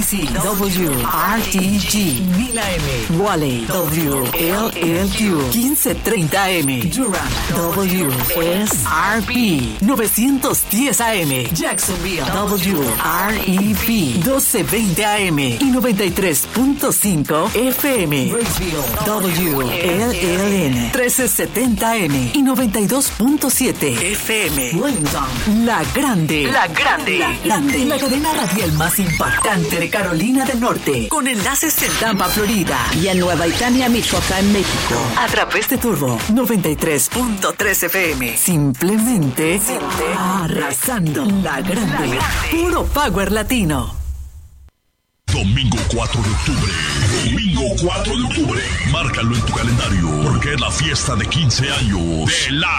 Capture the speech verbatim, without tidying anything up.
C W R T G mil A M, Wally W L L Q quince treinta M, Durham W S R P novecientos diez A M, Jacksonville W R E P doce veinte A M y noventa y tres punto cinco F M, Raceville W L L N trece setenta M y noventa y dos punto siete F M, Lansing, La Grande, La Grande, La Grande, la cadena radial más impactante de Carolina del Norte, con enlaces en Tampa, Florida, y en Nueva Italia, Michoacán, México, a través de Turbo noventa y tres punto tres F M. Simplemente arrasando. La Grande, puro power latino. Domingo cuatro de octubre. Domingo cuatro de octubre. Márcalo en tu calendario, porque es la fiesta de quince años de La